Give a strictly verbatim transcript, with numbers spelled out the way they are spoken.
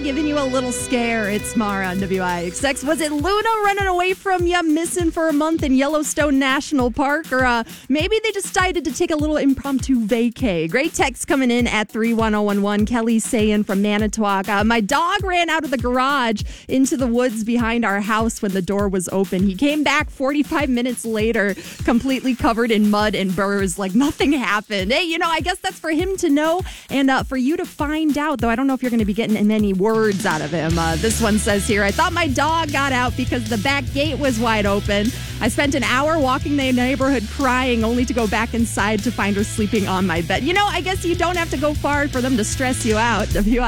giving you a little scare. It's Mara on W I X X. Was it Luna running away from you, missing for a month in Yellowstone National Park? Or uh, maybe they decided to take a little impromptu vacay. Great text coming in at three one zero one one. Kelly saying from Manitowoc, uh, my dog ran out of the garage into the woods behind our house when the door was open. He came back forty-five minutes later, completely covered in mud and burrs, like nothing happened. Hey, you know, I guess that's for him to know and uh, for you to find out, though I don't know if you're going to be getting many words out of him. Uh, this one says here, I thought my dog got out because the back gate was wide open. I spent an hour walking the neighborhood crying only to go back inside to find her sleeping on my bed. You know, I guess you don't have to go far for them to stress you out. W